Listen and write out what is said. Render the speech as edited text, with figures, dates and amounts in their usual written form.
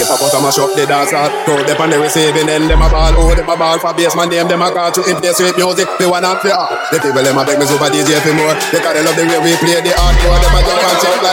Pop out and mash up the dance hall. Crowd them on the receiving end, them a ball. Oh, them a ball for bass man name, them a call to in place with music. They want up for all. The people them a beg me super DJ for more. Because they love the way we play the hardcore. Them a jump and shout like